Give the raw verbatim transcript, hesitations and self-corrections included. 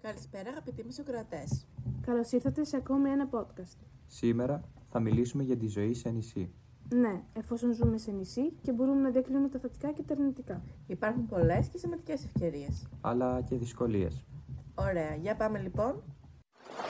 Καλησπέρα αγαπητοί μας ακροατές. Καλώς ήρθατε σε ακόμη ένα podcast. Σήμερα θα μιλήσουμε για τη ζωή σε νησί. Ναι, εφόσον ζούμε σε νησί και μπορούμε να διακρίνουμε τα θετικά και τα αρνητικά. Υπάρχουν πολλές και σημαντικές ευκαιρίες. Αλλά και δυσκολίες. Ωραία, για πάμε λοιπόν.